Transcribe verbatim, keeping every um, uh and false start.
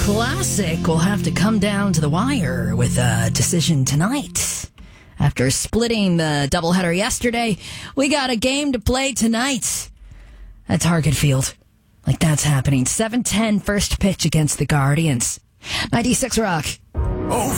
Classic will have to come down to the wire with a decision tonight. After splitting the doubleheader yesterday, we got a game to play tonight at Target Field. Like that's happening. seven ten first pitch against the Guardians. ninety-six Rock. Oh,